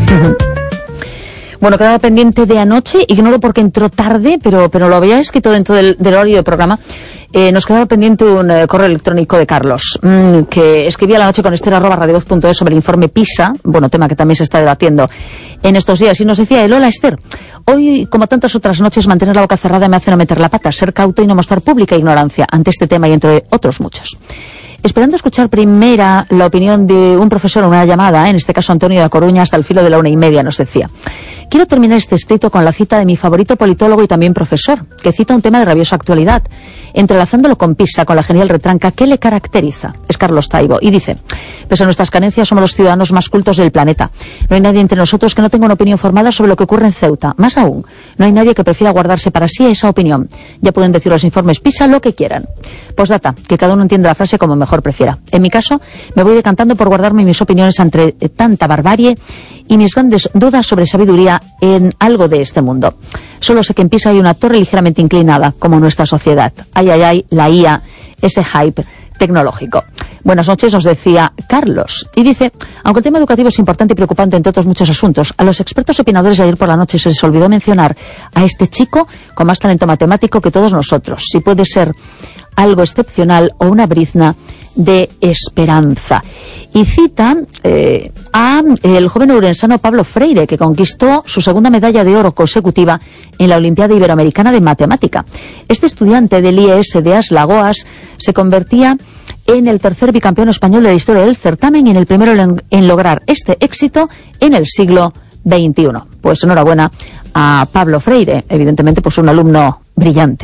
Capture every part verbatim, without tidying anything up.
Bueno, quedaba pendiente de anoche, ignoro por qué entró tarde, pero pero lo había escrito dentro del, del horario del programa. Eh, nos quedaba pendiente un eh, correo electrónico de Carlos, mmm, que escribía la noche con esther arroba radiovoz punto es sobre el informe PISA, bueno, tema que también se está debatiendo en estos días, y nos decía el hola Esther, hoy, como tantas otras noches, mantener la boca cerrada me hace no meter la pata, ser cauto y no mostrar pública ignorancia ante este tema y entre otros muchos. Esperando escuchar primera la opinión de un profesor en una llamada, en este caso Antonio de Coruña, hasta el filo de la una y media, nos decía: quiero terminar este escrito con la cita de mi favorito politólogo y también profesor, que cita un tema de rabiosa actualidad, entrelazándolo con PISA, con la genial retranca que le caracteriza. Es Carlos Taibo, y dice: pese a nuestras carencias, somos los ciudadanos más cultos del planeta. No hay nadie entre nosotros que no tenga una opinión formada sobre lo que ocurre en Ceuta. Más aún, no hay nadie que prefiera guardarse para sí esa opinión. Ya pueden decir los informes PISA lo que quieran. Postdata, que cada uno entienda la frase como mejor prefiera. En mi caso, me voy decantando por guardarme mis opiniones ante tanta barbarie y mis grandes dudas sobre sabiduría en algo de este mundo. Solo sé que en PISA hay una torre ligeramente inclinada, como nuestra sociedad. Ay, ay, ay, la I A, ese hype tecnológico. Buenas noches, nos decía Carlos. Y dice: aunque el tema educativo es importante y preocupante entre otros muchos asuntos, a los expertos opinadores de ayer por la noche se les olvidó mencionar a este chico con más talento matemático que todos nosotros. Si puede ser algo excepcional o una brizna de esperanza. Y cita eh, a el joven urensano Pablo Freire, que conquistó su segunda medalla de oro consecutiva en la Olimpiada Iberoamericana de Matemática. Este estudiante del I E S de Aslagoas se convertía en el tercer bicampeón español de la historia del certamen y en el primero en, en lograr este éxito en el siglo veintiuno. Pues enhorabuena a Pablo Freire, evidentemente pues un alumno brillante.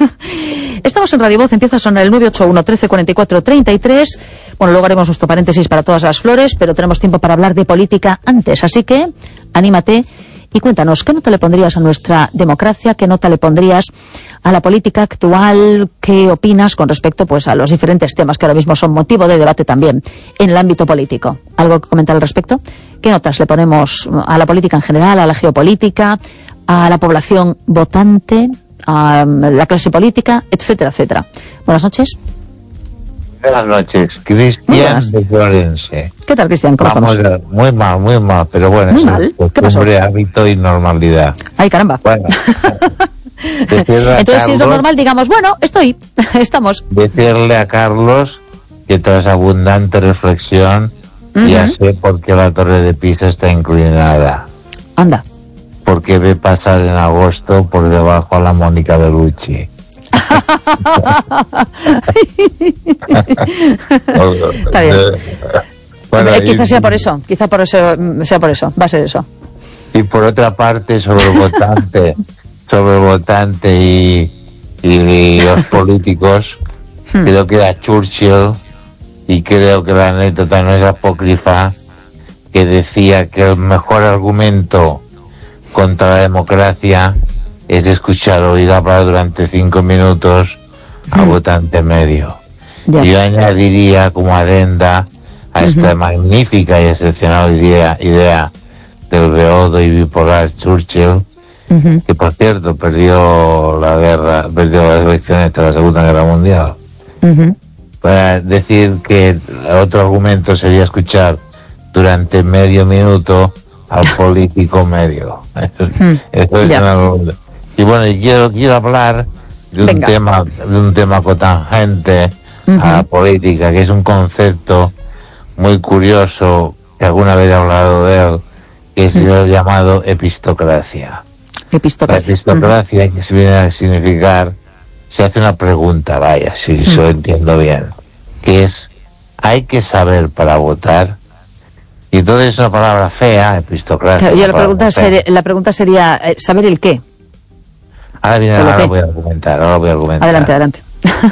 Estamos en Radio Voz, empieza a sonar el nueve ocho uno, trece, cuarenta y cuatro, treinta y tres. Bueno, luego haremos nuestro paréntesis para todas las flores, pero tenemos tiempo para hablar de política antes, así que anímate y cuéntanos, ¿qué nota le pondrías a nuestra democracia? ¿Qué nota le pondrías a la política actual? ¿Qué opinas con respecto pues a los diferentes temas que ahora mismo son motivo de debate también en el ámbito político? ¿Algo que comentar al respecto? ¿Qué notas le ponemos a la política en general, a la geopolítica, a la población votante, a la clase política, etcétera, etcétera? Buenas noches. Buenas noches, Cristian de Florense. ¿Qué tal, Cristian? ¿Cómo Vamos estamos? A, muy mal, muy mal, pero bueno, muy es mal. ¿Qué pasó? Hábito y normalidad. Ay, caramba. Bueno, entonces, Carlos, si es lo normal, digamos, bueno, estoy, estamos. Decirle a Carlos que tras abundante reflexión, uh-huh. ya sé por qué la torre de Pisa está inclinada. Anda. Porque ve pasar en agosto por debajo a la Mónica Bellucci. Está bien. Bueno, eh, quizás y, sea por eso, quizá por eso sea por eso, va a ser eso. Y por otra parte, sobre el votante, sobre el votante y, y los políticos, hmm. creo que era Churchill, y creo que la anécdota no es apócrifa, que decía que el mejor argumento contra la democracia es escuchar o oír hablar durante cinco minutos al mm. votante medio. Yeah. Yo añadiría como adenda a uh-huh. esta magnífica y excepcional idea, idea del beodo y bipolar Churchill, uh-huh. que por cierto perdió la guerra, perdió las elecciones tras la Segunda Guerra Mundial. Uh-huh. Para decir que otro argumento sería escuchar durante medio minuto al político medio. Hmm. Eso es yeah. una... Y bueno, y quiero, quiero hablar de un Venga. tema, de un tema cotangente uh-huh. a la política, que es un concepto muy curioso, que alguna vez he hablado de él, que es uh-huh. el llamado epistocracia. Epistocracia. La epistocracia, uh-huh. que se viene a significar, se hace una pregunta, vaya, si uh-huh. lo entiendo bien, que es, ¿hay que saber para votar? Y entonces es una palabra fea, epistocracia. Claro, yo la pregunta, sería, la pregunta sería, eh, ¿saber el qué? Ahora, bien, ahora lo voy a argumentar, ahora lo voy a argumentar. Adelante, adelante.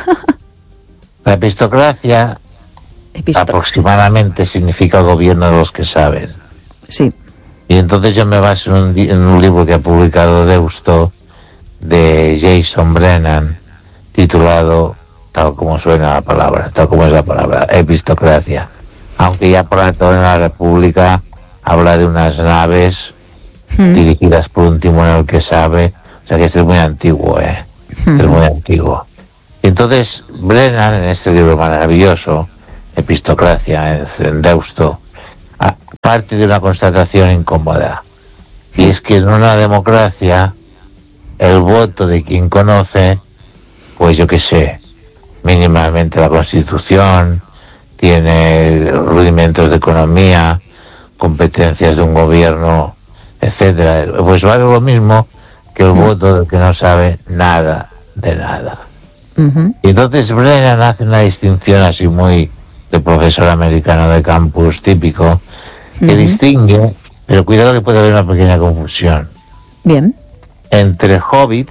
La epistocracia Episto... aproximadamente significa gobierno de los que saben. Sí. Y entonces yo me baso en un, en un libro que ha publicado Deusto, de Jason Brennan, titulado, tal como suena la palabra, tal como es la palabra, epistocracia. Aunque ya por todo en la República habla de unas naves hmm. dirigidas por un timonel que sabe, o sea que este es muy antiguo, eh, hmm. es muy antiguo. Entonces, Brennan, en este libro maravilloso, Epistocracia, en Deusto, parte de una constatación incómoda. Y es que en una democracia, el voto de quien conoce, pues yo qué sé, mínimamente la Constitución, tiene rudimentos de economía, competencias de un gobierno, etcétera, pues vale lo mismo que el voto del que no sabe nada de nada. Uh-huh. Y entonces Brennan hace una distinción así muy de profesor americano de campus típico, que uh-huh. distingue, pero cuidado que puede haber una pequeña confusión. Bien. Entre hobbits,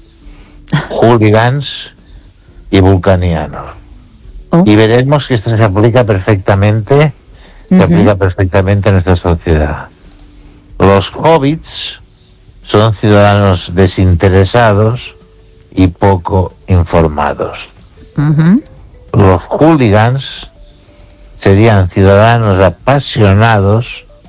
hooligans y vulcanianos. Oh. Y veremos que esto se aplica perfectamente, uh-huh. se aplica perfectamente a nuestra sociedad. Los hobbits son ciudadanos desinteresados y poco informados. Uh-huh. Los hooligans serían ciudadanos apasionados,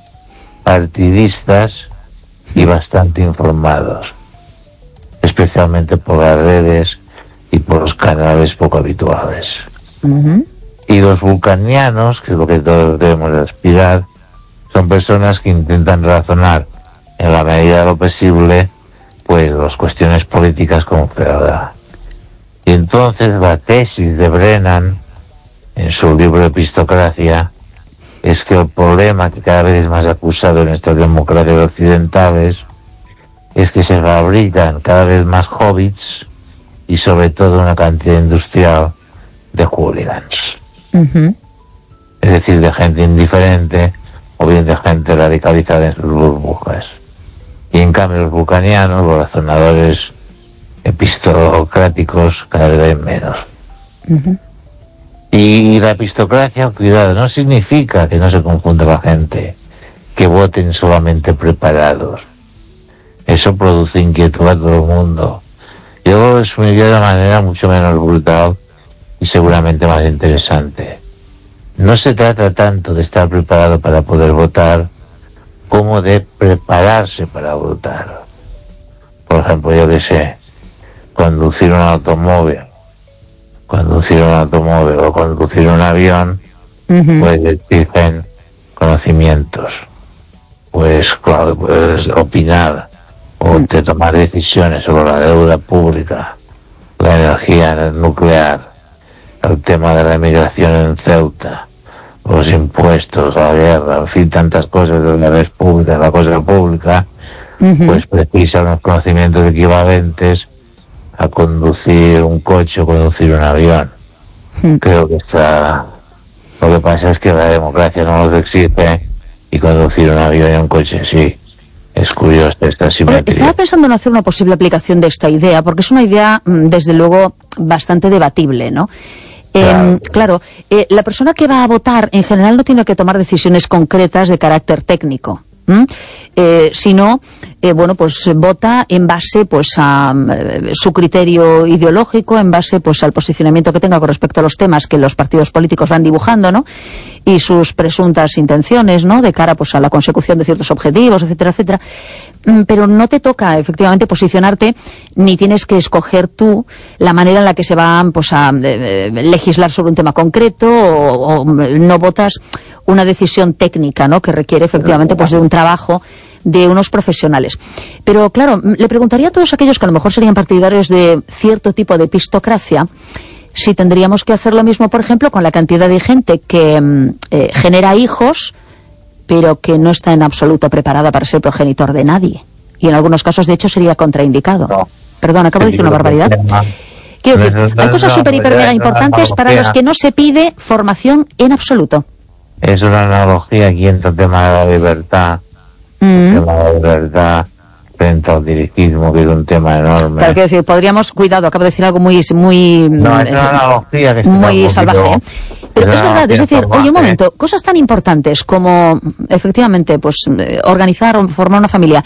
partidistas y bastante informados, especialmente por las redes y por los canales poco habituales. Uh-huh. Y los vulcanianos, que es lo que todos debemos aspirar, son personas que intentan razonar en la medida de lo posible pues las cuestiones políticas con frialdad. Y entonces la tesis de Brennan en su libro Epistocracia es que el problema que cada vez es más acusado en estas democracias occidentales es que se fabrican cada vez más hobbits y sobre todo una cantidad industrial de hooligans. Uh-huh. Es decir, de gente indiferente o bien de gente radicalizada en sus burbujas. Y en cambio los vulcanianos, los razonadores epistocráticos, cada vez hay menos. Uh-huh. Y la epistocracia, cuidado, no significa que no se confunda la gente, que voten solamente preparados. Eso produce inquietud a todo el mundo. Yo lo resumiría de una manera mucho menos brutal y seguramente más interesante. No se trata tanto de estar preparado para poder votar como de prepararse para votar. Por ejemplo, yo que sé, conducir un automóvil, conducir un automóvil o conducir un avión, uh-huh. pues exigen conocimientos. Pues claro, puedes opinar o uh-huh. te tomar decisiones sobre la deuda pública, la energía nuclear, el tema de la emigración en Ceuta, los impuestos, la guerra, en fin, tantas cosas de la red pública, la cosa pública, uh-huh. pues precisan unos conocimientos equivalentes a conducir un coche o conducir un avión. Uh-huh. Creo que está... Lo que pasa es que la democracia no los exige y conducir un avión y un coche sí. Es curioso esta simetría. Estaba pensando en hacer una posible aplicación de esta idea, porque es una idea, desde luego, bastante debatible, ¿no? Claro, eh, claro eh, la persona que va a votar en general no tiene que tomar decisiones concretas de carácter técnico, eh, sino eh, bueno, pues vota en base pues a eh, su criterio ideológico, en base pues al posicionamiento que tenga con respecto a los temas que los partidos políticos van dibujando, ¿no? Y sus presuntas intenciones, ¿no? De cara pues a la consecución de ciertos objetivos, etcétera, etcétera. Pero no te toca efectivamente posicionarte, ni tienes que escoger tú la manera en la que se va pues a eh, legislar sobre un tema concreto, o, o no votas una decisión técnica, ¿no? Que requiere efectivamente pues de un trabajo de unos profesionales. Pero claro, le preguntaría a todos aquellos que a lo mejor serían partidarios de cierto tipo de epistocracia si tendríamos que hacer lo mismo, por ejemplo, con la cantidad de gente que eh, genera hijos pero que no está en absoluto preparada para ser progenitor de nadie. Y en algunos casos, de hecho, sería contraindicado. No. Perdón, acabo de decir una barbaridad. Quiero decir, hay cosas súper, hiper, mega importantes para los que no se pide formación en absoluto. Es una analogía aquí entre el tema de la libertad, mm. el tema de la libertad frente al dirigismo, que es un tema enorme. Claro, quiero decir, podríamos, cuidado, acabo de decir algo muy... muy no, es una analogía que muy salvaje, ¿eh? Pero es verdad, es decir, oye, un momento, cosas tan importantes como, efectivamente, pues, organizar o formar una familia,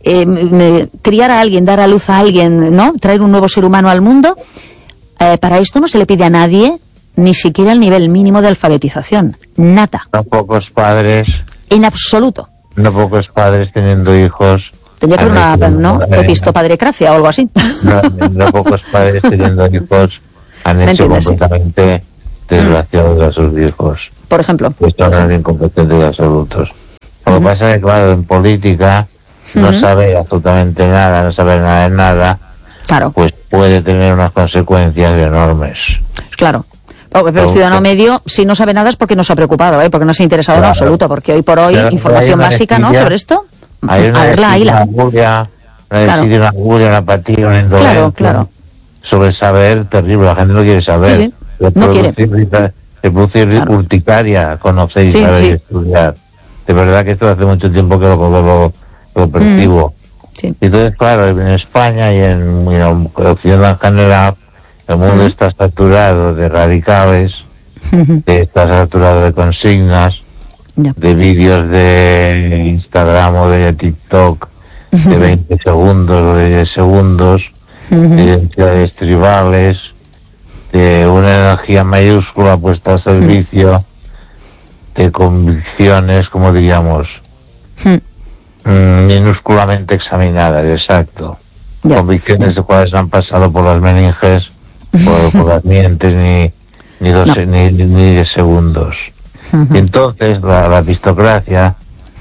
eh, criar a alguien, dar a luz a alguien, ¿no? Traer un nuevo ser humano al mundo, eh, para esto no se le pide a nadie ni siquiera el nivel mínimo de alfabetización. Nada. No pocos padres. En absoluto. No pocos padres teniendo hijos. Tendría que haber una, ¿no? Epistopadrecracia o algo así. No, no pocos padres teniendo hijos han hecho completamente desgraciados a sus hijos. Por ejemplo. Pues son incompetentes absolutos. Lo Uh-huh. que pasa es que, claro, en política no Uh-huh. saber absolutamente nada, no saber nada de nada, Claro, pues puede tener unas consecuencias enormes. claro. Oh, pero el Pero- ciudadano medio, si no sabe nada es porque no se ha preocupado, ¿eh? Porque no se ha interesado en Claro. absoluto, porque hoy por hoy, Pero hay información una básica, ¿no?, desidia- sobre esto. Hay una A verla, ahí desidia, la. una angustia, una Claro. desidia, una angustia, una apatía, una indolencia Claro, claro. sobre saber terrible. La gente no quiere saber. Sí, sí. De No quiere. producir- de producir Claro. urticaria, conocer y Sí, saber sí. y estudiar. De verdad que esto hace mucho tiempo que lo, lo, lo percibo. Sí. Entonces, claro, en España y en, y en Occidente en general, el mundo Ujú. está saturado de radicales, Ujú. está saturado de consignas, Ya. de vídeos de Instagram o de TikTok de veinte segundos o de diez segundos, Ujú. de identidades tribales, de una energía mayúscula puesta al servicio de convicciones, como diríamos, Ujú. mm, minúsculamente examinadas, exacto. Ya. Convicciones de cuales no han pasado por las meninges, por, por las mientes, ni, ni, dos, No. ni, ni, ni diez segundos. Ujú. Y entonces la, la aristocracia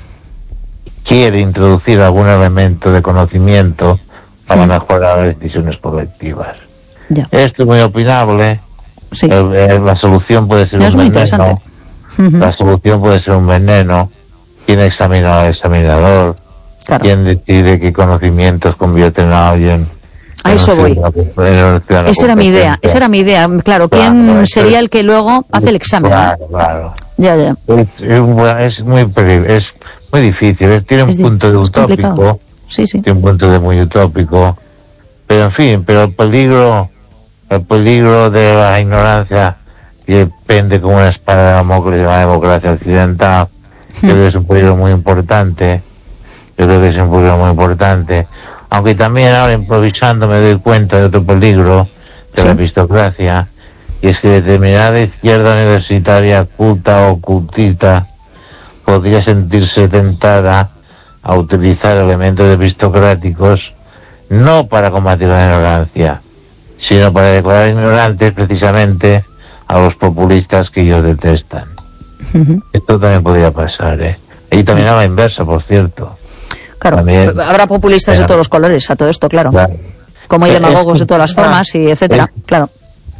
quiere introducir algún elemento de conocimiento para Mm. mejorar las decisiones colectivas. Ya. Esto es muy opinable. Sí. El- el- la solución puede ser Es un muy veneno. interesante. Ujú. La solución puede ser un veneno. ¿Quién examina al examinador? Claro. ¿Quién decide qué conocimientos convierten a alguien? A en eso un voy. ciudadano- en un ciudadano Esa era mi idea, competente? esa era mi idea. Claro, ¿quién Claro, eso sería es- el que luego hace el examen? ¿no? Claro, claro. Ya, ya. Es, es un buen- es muy peri- es muy difícil. es- Tiene un Es di- punto de es complicado. utópico. Sí, sí. Tiene un punto de muy utópico. Pero en fin, pero el peligro, el peligro de la ignorancia que pende como una espada de Damocles de la democracia occidental, yo creo que es un peligro muy importante. Yo creo que es un peligro muy importante. Aunque también ahora improvisando me doy cuenta de otro peligro de Sí. la aristocracia, y es que determinada izquierda universitaria culta o cultista podría sentirse tentada a utilizar elementos aristocráticos no para combatir la ignorancia, sino para declarar ignorantes precisamente a los populistas que ellos detestan. Ujú. Esto también podría pasar, ¿eh? Y también a la inversa, por cierto. Claro, También- habrá populistas de Claro. todos los colores, a todo esto, claro. Claro. Como hay Eh, demagogos es- de todas las formas y etcétera, es- claro.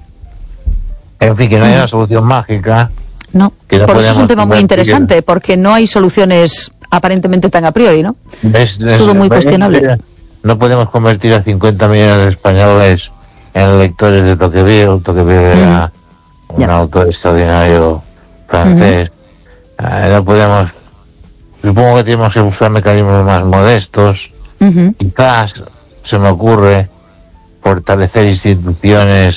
En fin, que no hay una solución mágica. No, que no por eso es un podemos tema muy convertir- interesante, porque no hay soluciones aparentemente tan a priori, ¿no? Es, Es todo muy cuestionable. No podemos convertir a cincuenta millones de españoles en lectores de Tocqueville. Tocqueville era un Ya. autor extraordinario francés. Eh, no podemos... Supongo que tenemos que buscar mecanismos más modestos. Ujú. Quizás, se me ocurre, fortalecer instituciones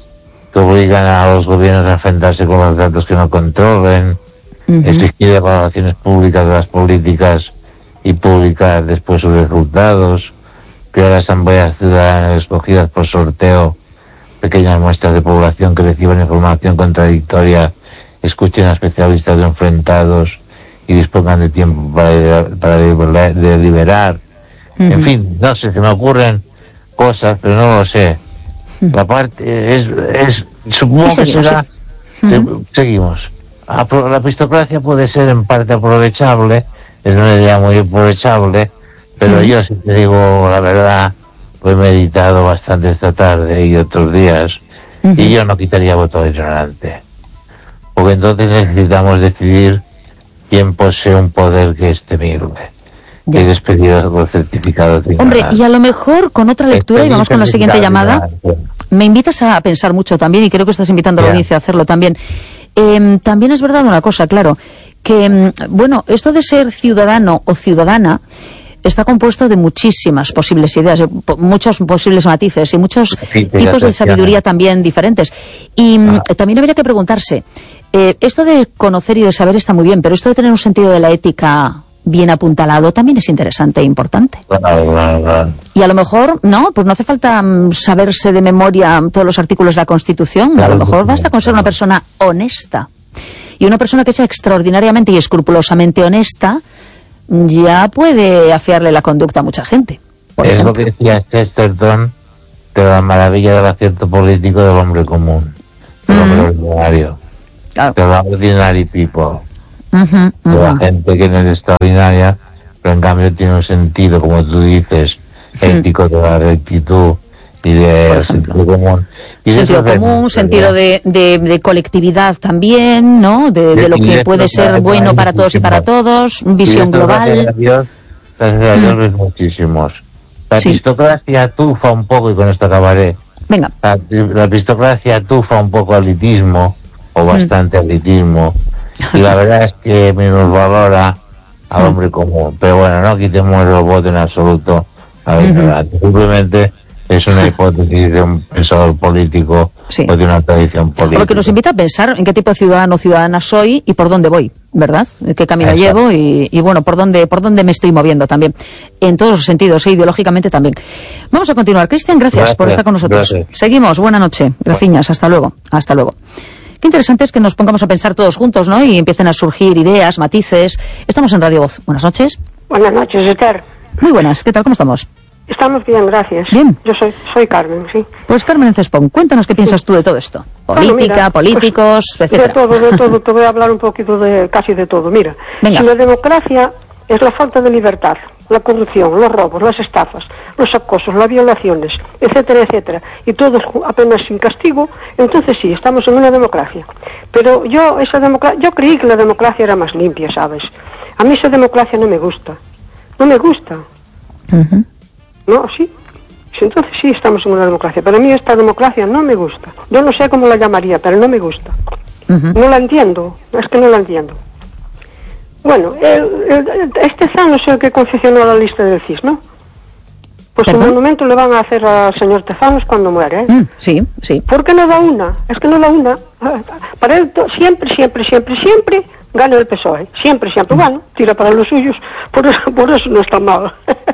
que obligan a los gobiernos a enfrentarse con los datos que no controlen, Ujú. exigir evaluaciones públicas de las políticas y publicar después sus resultados, crear asambleas ciudadanas escogidas por sorteo, pequeñas muestras de población que reciban información contradictoria, escuchen a especialistas enfrentados y dispongan de tiempo para, para deliberar, deliberar. En Ujú. fin, no sé, se me ocurren cosas, pero no lo sé. La parte es, es supongo Y que seguimos, será, sí. se- Ujú. seguimos. Apro- La aristocracia puede ser en parte aprovechable, es una idea muy aprovechable, pero Ujú. yo, si te digo la verdad, lo he meditado bastante esta tarde y otros días, Ujú. y yo no quitaría voto al ignorante. Porque entonces necesitamos decidir quién posee un poder que es temible. Ya. Que es despedido con certificado de Hombre, ignorancia. y a lo mejor con otra lectura, y vamos con la siguiente Certificado de llamada, ignorancia. me invitas a pensar mucho también, y creo que estás invitando a la Ya. audiencia a hacerlo también. Eh, también es verdad una cosa, claro, que, mm, bueno, esto de ser ciudadano o ciudadana está compuesto de muchísimas posibles ideas, de po- muchos posibles matices y muchos Sí, tipos de percepciones. sabiduría también diferentes. Y mm, Ah. también habría que preguntarse, eh, esto de conocer y de saber está muy bien, pero esto de tener un sentido de la ética bien apuntalado también es interesante e importante. Claro, claro, claro. Y a lo mejor, no, pues no hace falta mm, saberse de memoria todos los artículos de la Constitución. Claro, a lo mejor sí, basta con ser una claro. persona honesta. Y una persona que sea extraordinariamente y escrupulosamente honesta ya puede afiarle la conducta a mucha gente. Por Es ejemplo. lo que decía Chesterton de la maravilla del acierto político del hombre común, del Mm. hombre ordinario, Claro. del ordinary people. Uh-huh, uh-huh. La gente que no es extraordinaria, pero en cambio tiene un sentido, como tú dices, ético, uh-huh, de la rectitud y de sentido común. Y sentido común, sentido de, de, de colectividad también, ¿no? De, de lo que puede ser bueno para todos y para todos, visión global. Gracias a Dios, gracias a Dios, es muchísimos. La sí. aristocracia atufa un poco, y con esto acabaré. Venga. La, la aristocracia atufa un poco elitismo, o bastante mm. elitismo, y la verdad es que menos valora al hombre común. Pero bueno, no quitemos el voto en absoluto a la verdad. Uh-huh. Simplemente es una hipótesis de un pensador político, sí, o de una tradición política. Porque nos invita a pensar en qué tipo de ciudadano o ciudadana soy y por dónde voy, ¿verdad? ¿Qué camino Exacto. llevo y, y bueno, por dónde por dónde me estoy moviendo también? En todos los sentidos, e ideológicamente también. Vamos a continuar. Cristian, gracias, gracias por estar con nosotros. Gracias. Seguimos. Buena noche. Gracias. Hasta luego. Hasta luego. Qué interesante es que nos pongamos a pensar todos juntos, ¿no? Y empiecen a surgir ideas, matices. Estamos en Radio Voz. Buenas noches. Buenas noches, Esther. Muy buenas. ¿Qué tal? ¿Cómo estamos? Estamos bien, gracias. Bien. Yo soy soy Carmen, sí. Pues Carmen Cespón, cuéntanos qué piensas sí. tú de todo esto. Política, bueno, mira, políticos, pues, etcétera. De todo, de todo. Te voy a hablar un poquito de casi de todo. Mira, Venga. Si la democracia es la falta de libertad, la corrupción, los robos, las estafas, los acosos, las violaciones, etcétera, etcétera, y todos apenas sin castigo, entonces sí, estamos en una democracia. Pero yo esa democracia, yo creí que la democracia era más limpia, ¿sabes? A mí esa democracia no me gusta. No me gusta. Uh-huh. No, sí. Entonces sí estamos en una democracia. Pero a mí esta democracia no me gusta. Yo no sé cómo la llamaría, pero no me gusta. Uh-huh. No la entiendo. Es que no la entiendo. Bueno, el, el, este Zano es el que confeccionó la lista del C I S, ¿no? Pues ¿Perdón? Un monumento le van a hacer al señor Tezanos cuando muere, ¿eh? Mm, sí, sí. ¿Por qué no da una? Es que no da una. Para él siempre, siempre, siempre, siempre gana el P S O E. Siempre, siempre. Mm. Bueno, tira para los suyos. Por eso, por eso no está mal.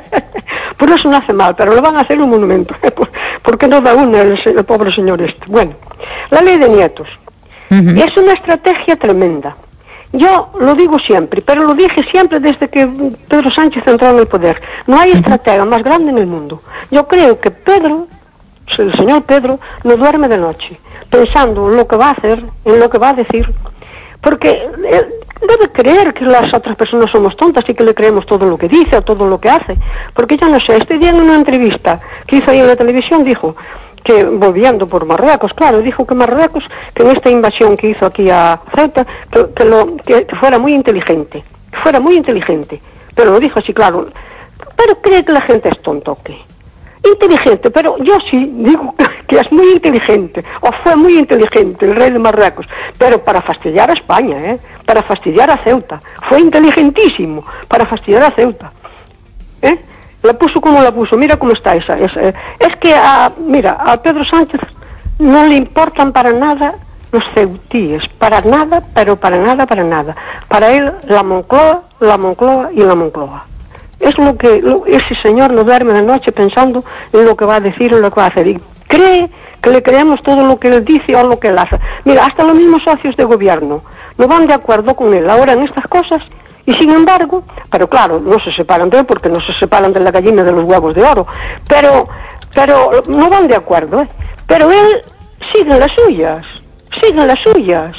Por eso no hace mal, pero le van a hacer un monumento. ¿Por qué no da una el, el pobre señor este? Bueno, la ley de nietos. Uh-huh. Es una estrategia tremenda. Yo lo digo siempre, pero lo dije siempre desde que Pedro Sánchez entró en el poder. No hay estratega más grande en el mundo. Yo creo que Pedro, el señor Pedro, no duerme de noche, pensando en lo que va a hacer, en lo que va a decir, porque él debe creer que las otras personas somos tontas y que le creemos todo lo que dice o todo lo que hace. Porque yo no sé, este día en una entrevista que hizo ahí en la televisión dijo que, volviendo por Marruecos, claro, dijo que Marruecos, que en esta invasión que hizo aquí a Ceuta, que, que, lo, que, que fuera muy inteligente, que fuera muy inteligente, pero lo dijo así, claro, pero cree que la gente es tonta, ¿o qué? Inteligente, pero yo sí digo que es muy inteligente, o fue muy inteligente el rey de Marruecos, pero para fastidiar a España, ¿eh? Para fastidiar a Ceuta, fue inteligentísimo para fastidiar a Ceuta, ¿eh? La puso como la puso, mira cómo está esa. esa. Es que, a, mira, a Pedro Sánchez no le importan para nada los ceutíes, para nada, pero para nada, para nada. Para él, la Moncloa, la Moncloa y la Moncloa. Es lo que lo, ese señor no duerme de noche pensando en lo que va a decir o lo que va a hacer. Y cree que le creemos todo lo que él dice o lo que él hace. Mira, hasta los mismos socios de gobierno no van de acuerdo con él ahora en estas cosas. Y sin embargo, pero claro, no se separan de él porque no se separan de la gallina de los huevos de oro, pero pero no van de acuerdo, ¿eh? Pero él sigue las suyas, sigue las suyas.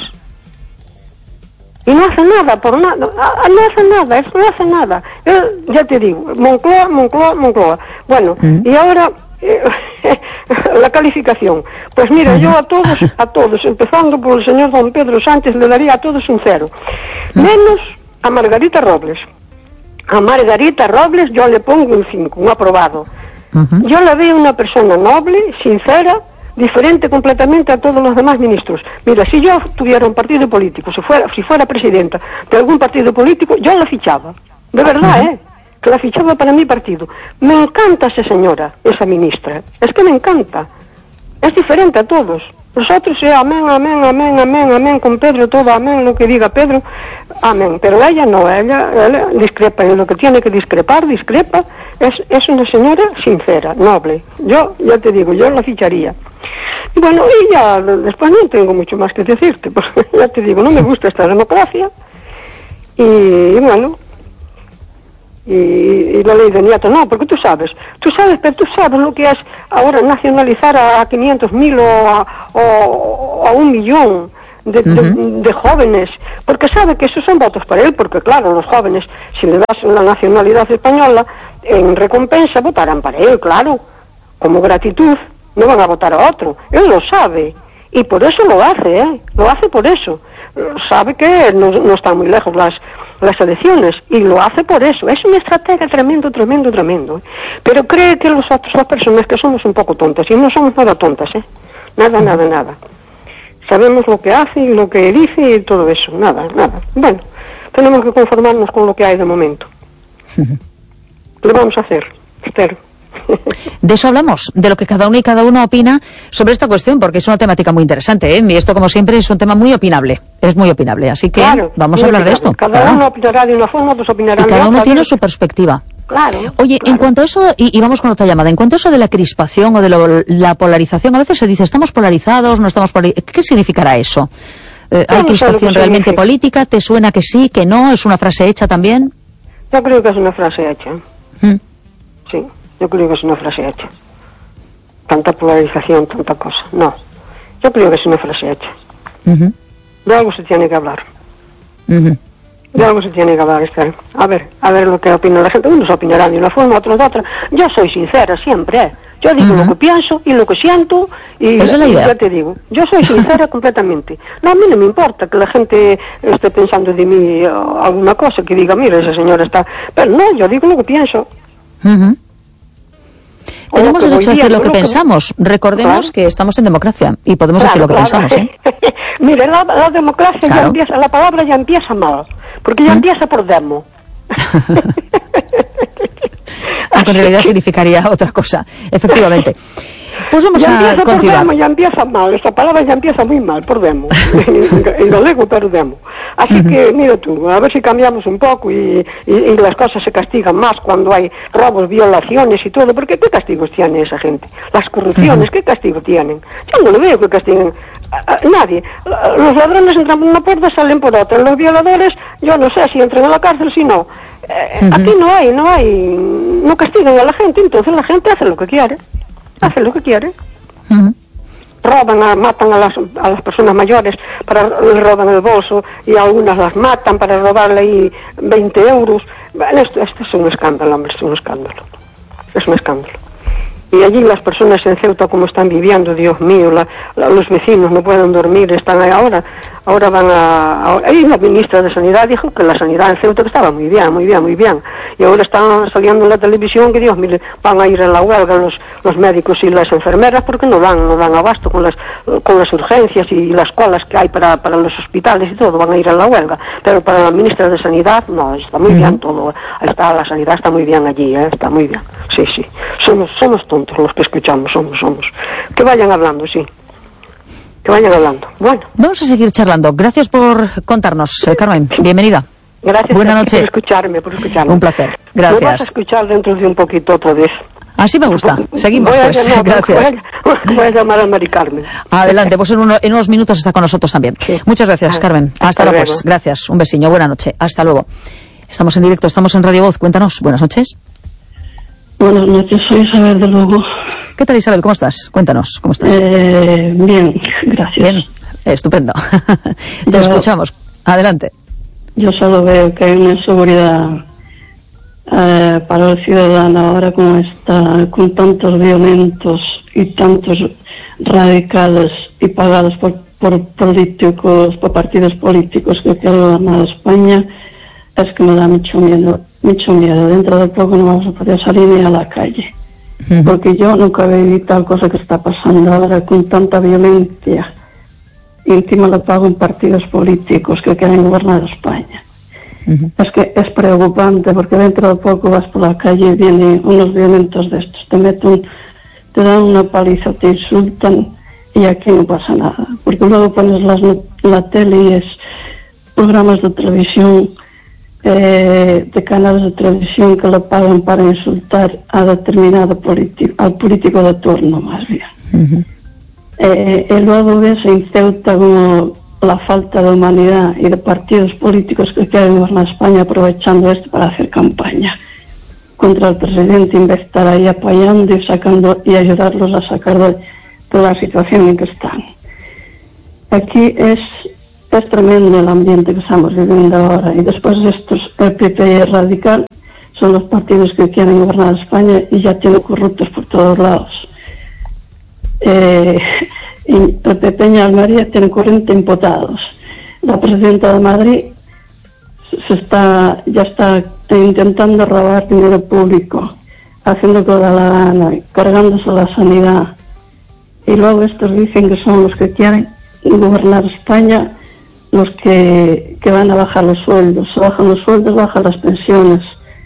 Y no hace nada por nada, no hace nada, él no hace nada. Él, ya te digo, Moncloa, Moncloa, Moncloa. Bueno, mm. y ahora eh, la calificación. Pues mira, yo a todos, a todos, empezando por el señor don Pedro Sánchez, le daría a todos un cero. Menos a Margarita Robles. A Margarita Robles yo le pongo un cinco, un aprobado. Uh-huh. Yo la veo una persona noble, sincera, diferente completamente a todos los demás ministros. Mira, si yo tuviera un partido político, si fuera, si fuera presidenta de algún partido político, yo la fichaba. De verdad, uh-huh. ¿eh? Que la fichaba para mi partido. Me encanta esa señora, esa ministra. Es que me encanta. Es diferente a todos. Nosotros, eh, amén, amén, amén, amén, amén, con Pedro todo, amén, lo que diga Pedro, amén. Pero ella no, ella, ella discrepa en lo que tiene que discrepar, discrepa. Es, es una señora sincera, noble. Yo, ya te digo, yo la ficharía. Y bueno, y ya, después no tengo mucho más que decirte, porque ya te digo, no me gusta esta democracia. Y, y bueno, y, y la ley de nietos, no, porque tú sabes, tú sabes, pero tú sabes lo que es ahora nacionalizar a quinientos mil o a, o, o a un millón de, de, uh-huh. de jóvenes, porque sabe que esos son votos para él, porque claro, los jóvenes, si le das la nacionalidad española, en recompensa votarán para él, claro, como gratitud, no van a votar a otro, él lo sabe, y por eso lo hace, ¿eh? Lo hace por eso, sabe que no, no están muy lejos las, las elecciones, y lo hace por eso, es una estrategia tremendo, tremendo, tremendo, ¿eh? Pero cree que los otros, las personas que somos un poco tontas, y no somos nada tontas, ¿eh? Nada, nada, nada. Sabemos lo que hace y lo que dice y todo eso, nada, nada. Bueno, tenemos que conformarnos con lo que hay de momento. ¿Qué vamos a hacer, Esther? De eso hablamos, de lo que cada uno y cada una opina sobre esta cuestión, porque es una temática muy interesante, ¿eh? Y esto, como siempre, es un tema muy opinable, es muy opinable, así que claro, vamos a hablar opinable. de esto. Cada claro. uno opinará de una forma, pues opinará de otra. Y cada uno tiene su perspectiva. Claro. Oye, claro. en cuanto a eso, y, y vamos con otra llamada, en cuanto a eso de la crispación o de lo, la polarización, a veces se dice, ¿estamos polarizados, no estamos polarizados? ¿Qué significará eso? Eh, ¿Hay crispación realmente política? ¿Te suena que sí, que no? ¿Es una frase hecha también? Yo creo que es una frase hecha. ¿Mm? Sí, yo creo que es una frase hecha. Tanta polarización, tanta cosa. No, yo creo que es una frase hecha. Uh-huh. De algo se tiene que hablar. Uh-huh. De algo se tiene que hablar, Esther. A ver, a ver lo que opina la gente. Unos opinarán de una forma, otros de otra. Yo soy sincera siempre, ¿eh? Yo digo uh-huh. lo que pienso y lo que siento y, Esa es la idea. y ya te digo. Yo soy sincera completamente. No, a mí no me importa que la gente esté pensando de mí uh, alguna cosa, que diga, mira, esa señora está... Pero no, yo digo lo que pienso. Uh-huh. Tenemos derecho a decir lo que, lo que pensamos. Recordemos claro. que estamos en democracia y podemos claro, decir lo que claro. pensamos, ¿eh? Mire, la, la democracia claro. ya empieza, la palabra ya empieza mal, porque ya ¿Mm? empieza por demo. Aunque en realidad significaría otra cosa, efectivamente. Pues vamos ya a continuar. Por demo, ya empieza mal, esta palabra ya empieza muy mal, por demo. En galego, pero demo. Así uh-huh. que, mira tú, a ver si cambiamos un poco y, y, y las cosas se castigan más cuando hay robos, violaciones y todo, porque ¿qué castigos tiene esa gente? Las corrupciones, uh-huh. ¿qué castigo tienen? Yo no le veo que castiguen a, a nadie. Los ladrones entran por una puerta, salen por otra. Los violadores, yo no sé si entran a la cárcel, si no. Eh, uh-huh. Aquí no hay, no hay, no castigan a la gente, entonces la gente hace lo que quiere. Hace lo que quiere. Uh-huh. Roban, a, matan a las, a las personas mayores, para le roban el bolso y algunas las matan para robarle ahí veinte euros. Bueno, esto, esto es un escándalo, hombre, es un escándalo. Es un escándalo. Y allí las personas en Ceuta como están viviendo, Dios mío, la, la, los vecinos no pueden dormir, están ahí ahora, ahora van a, ahora, ahí la ministra de Sanidad dijo que la sanidad en Ceuta estaba muy bien, muy bien, muy bien, y ahora están saliendo en la televisión que Dios mire, van a ir a la huelga los, los médicos y las enfermeras porque no dan, no dan abasto con las, con las urgencias y las colas que hay para, para los hospitales y todo, van a ir a la huelga, pero para la ministra de Sanidad, no, está muy bien todo, está, la sanidad está muy bien allí, ¿eh? Está muy bien, sí, sí, somos, somos tontos los que escuchamos, somos, somos. Que vayan hablando, sí. Que vayan hablando. Bueno. Vamos a seguir charlando. Gracias por contarnos, eh, Carmen. Bienvenida. Gracias Buenas noches. por escucharme, por escucharme. Un placer. Gracias. Me vas a escuchar dentro de un poquito otra vez. Así me gusta. Seguimos, voy pues. Llamar, gracias. Voy a, voy a llamar a Mari Carmen. Adelante, pues en, uno, en unos minutos está con nosotros también. Sí. Muchas gracias, Carmen. Hasta, Hasta luego, pues. Gracias. Un besiño. Buenas noches. Hasta luego. Estamos en directo, estamos en Radio Voz. Cuéntanos. Buenas noches. Buenas noches, soy Isabel de Lugo. ¿Qué tal, Isabel? ¿Cómo estás? Cuéntanos, ¿cómo estás? Eh, bien, gracias. Bien, estupendo. Te yo, escuchamos. Adelante. Yo solo veo que hay una inseguridad eh, para el ciudadano ahora como está, con tantos violentos y tantos radicales y pagados por, por políticos, por partidos políticos que quieren gobernar España, es que me da mucho miedo. Mucho miedo, dentro de poco no vamos a poder salir ni a la calle, uh-huh. porque yo nunca viví tal cosa que está pasando ahora con tanta violencia, y encima lo pago en partidos políticos que quieren gobernar España. Uh-huh. Es que es preocupante, porque dentro de poco vas por la calle y vienen unos violentos de estos, te meten, te dan una paliza, te insultan, y aquí no pasa nada, porque luego pones las, la tele y es programas de televisión, Eh, de canales de televisión que lo pagan para insultar a determinado político, al político de turno, más bien. Uh-huh. Eh, y luego ves en Ceuta como la falta de humanidad y de partidos políticos que quieren gobernar España aprovechando esto para hacer campaña contra el presidente, en vez de estar ahí apoyando y sacando y ayudarlos a sacar de, de la situación en que están. Aquí es es tremendo el ambiente que estamos viviendo ahora. Y después estos, el P P y el Radical, son los partidos que quieren gobernar España y ya tienen corruptos por todos lados. Eh, y el P P en Almería tiene cuarenta imputados. La presidenta de Madrid se está, ya está intentando robar dinero público, haciendo lo que da la gana, cargándose la sanidad. Y luego estos dicen que son los que quieren gobernar España, los que, que van a bajar los sueldos. Se bajan los sueldos, bajan las pensiones.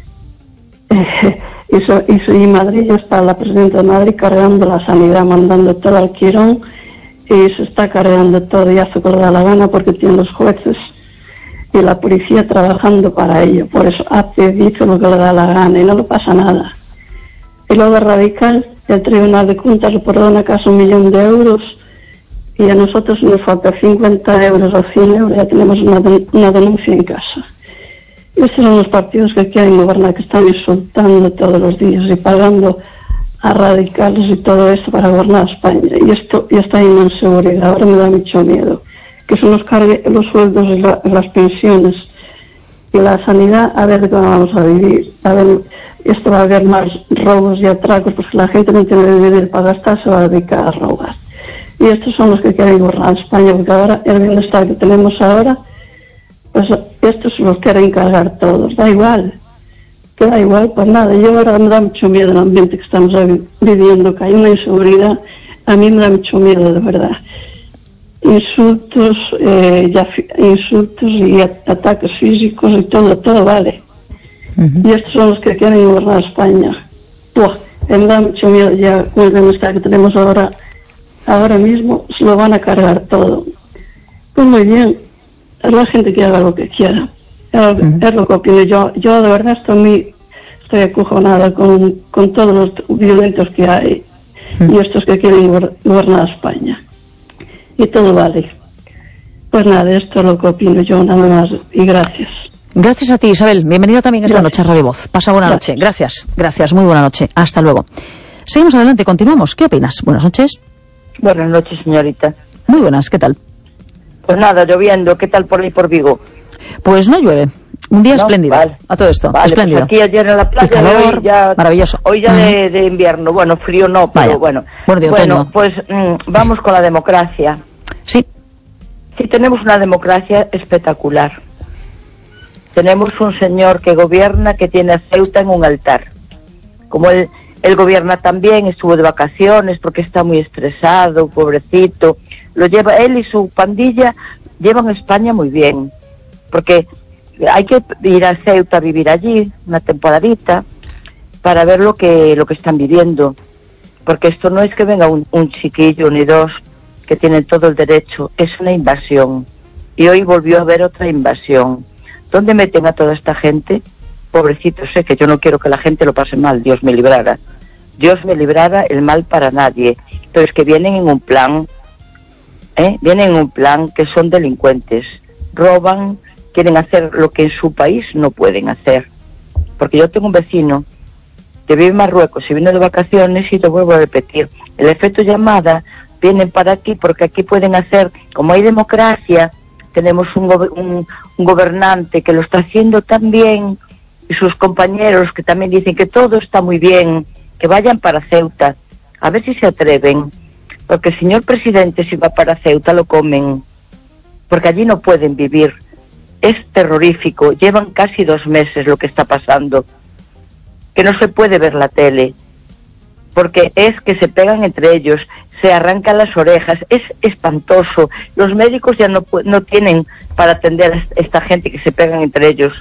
Eh, y, so, y, so, y Madrid ya está la presidenta de Madrid cargando la sanidad, mandando todo al Quirón, y se está cargando todo y hace lo que le da la gana porque tiene los jueces y la policía trabajando para ello. Por eso hace, dice lo que le da la gana y no le pasa nada. Y luego de Radical, el Tribunal de Cuentas le perdona casi un millón de euros y a nosotros nos falta cincuenta euros o cien euros, ya tenemos una, una denuncia en casa. Y estos son los partidos que quieren gobernar, que están insultando todos los días y pagando a radicales y todo esto para gobernar España. Y esto ya está en inseguridad, ahora me da mucho miedo. Que se nos cargue los sueldos y la, las pensiones y la sanidad, a ver cómo vamos a vivir. A ver, esto va a haber más robos y atracos, porque la gente no tiene dinero para gastar, se va a dedicar a robar. Y estos son los que quieren gobernar España, porque ahora el bienestar que tenemos ahora, pues estos los quieren cargar todos. Da igual, que da igual, pues nada. Yo ahora me da mucho miedo el ambiente que estamos viviendo, que hay una inseguridad, a mí me da mucho miedo, de verdad. Insultos, eh, ya, insultos y ataques físicos y todo, todo vale. Uh-huh. Y estos son los que quieren gobernar España. Puh, me da mucho miedo ya con el bienestar que tenemos ahora, ahora mismo, se lo van a cargar todo. Pues muy bien, es la gente que haga lo que quiera. Es, uh-huh. es lo que opino yo. Yo de verdad estoy muy, estoy acojonada con, con todos los violentos que hay uh-huh. y estos que quieren gobernar España. Y todo vale. Pues nada, esto es lo que opino yo, nada más, y gracias. Gracias a ti, Isabel. Bienvenida también esta Gracias. noche a Radio Voz. Pasa buena Gracias. noche. Gracias, gracias. Muy buena noche. Hasta luego. Seguimos adelante, continuamos. ¿Qué opinas? Buenas noches. Buenas noches, señorita. Muy buenas, ¿qué tal? Pues nada, lloviendo. ¿Qué tal por ahí, por Vigo? Pues no llueve. Un día ¿No? espléndido. Vale. A todo esto. Vale, espléndido. pues aquí ayer en la playa, El calor, hoy ya, maravilloso. Hoy ya uh-huh. de, de invierno. Bueno, frío no, pero Vaya. bueno. Bueno, de bueno otoño. pues mmm, vamos con la democracia. Sí. Sí, tenemos una democracia espectacular. Tenemos un señor que gobierna, que tiene a Ceuta en un altar. Como él, él gobierna también, estuvo de vacaciones porque está muy estresado, pobrecito. Lo lleva, él y su pandilla llevan a España muy bien. Porque hay que ir a Ceuta a vivir allí una temporadita para ver lo que, lo que están viviendo. Porque esto no es que venga un, un chiquillo ni dos que tienen todo el derecho, es una invasión. Y hoy volvió a haber otra invasión. ¿Dónde meten a toda esta gente? Pobrecito, sé que yo no quiero que la gente lo pase mal, Dios me librara. Dios me librara el mal para nadie. Pero es que vienen en un plan, ¿eh? Vienen en un plan que son delincuentes. Roban, quieren hacer lo que en su país no pueden hacer. Porque yo tengo un vecino que vive en Marruecos y vino de vacaciones y te vuelvo a repetir. El efecto llamada, vienen para aquí porque aquí pueden hacer, como hay democracia, tenemos un, go- un, un gobernante que lo está haciendo tan bien y sus compañeros que también dicen que todo está muy bien, que vayan para Ceuta, a ver si se atreven, porque el señor presidente si va para Ceuta lo comen, porque allí no pueden vivir, es terrorífico, llevan casi dos meses lo que está pasando, que no se puede ver la tele, porque es que se pegan entre ellos, se arrancan las orejas, es espantoso. Los médicos ya no no tienen para atender a esta gente que se pegan entre ellos.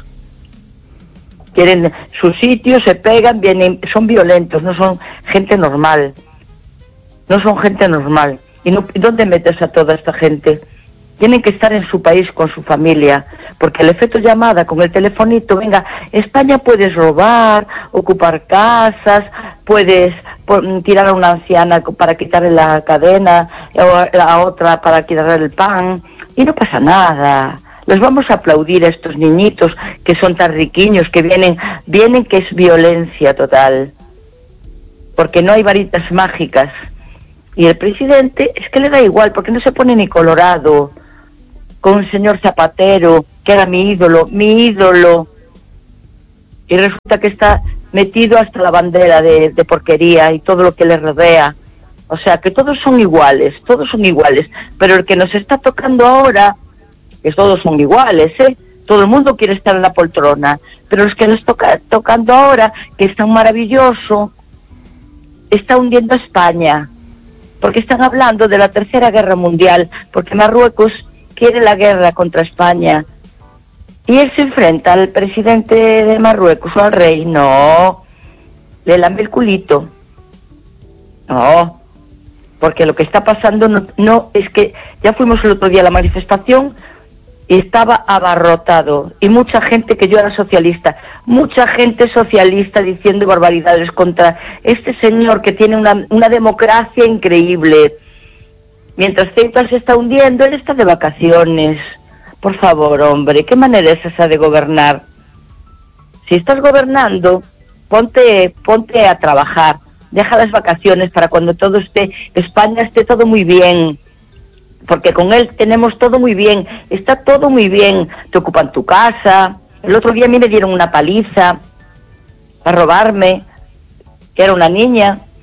Quieren su sitio, se pegan, vienen, son violentos, no son gente normal. No son gente normal. ¿Y no, dónde metes a toda esta gente? Tienen que estar en su país con su familia, porque el efecto llamada con el telefonito, venga, España puedes robar, ocupar casas, puedes por, tirar a una anciana para quitarle la cadena, o a otra para quitarle el pan, y no pasa nada. Les vamos a aplaudir a estos niñitos que son tan riquiños, que vienen, vienen que es violencia total, porque no hay varitas mágicas. Y el presidente es que le da igual, porque no se pone ni colorado. con el señor Zapatero, que era mi ídolo, mi ídolo, y resulta que está metido hasta la bandera de, de porquería y todo lo que le rodea. O sea, que todos son iguales, todos son iguales, pero el que nos está tocando ahora, que todos son iguales, ¿eh? Todo el mundo quiere estar en la poltrona, pero los que nos toca tocando ahora, que es tan maravilloso, está hundiendo a España, porque están hablando de la Tercera Guerra Mundial, porque Marruecos quiere la guerra contra España. Y él se enfrenta al presidente de Marruecos o al rey. No, le lambe el culito. No, porque lo que está pasando no, no es que ya fuimos el otro día a la manifestación y estaba abarrotado. Y mucha gente, que yo era socialista, mucha gente socialista diciendo barbaridades contra este señor que tiene una, una democracia increíble. Mientras Ceuta se está hundiendo, él está de vacaciones. Por favor, hombre, ¿qué manera es esa de gobernar? Si estás gobernando, ponte, ponte a trabajar. Deja las vacaciones para cuando todo esté, España esté todo muy bien. Porque con él tenemos todo muy bien, está todo muy bien. Te ocupan tu casa. El otro día a mí me dieron una paliza para robarme, que era una niña.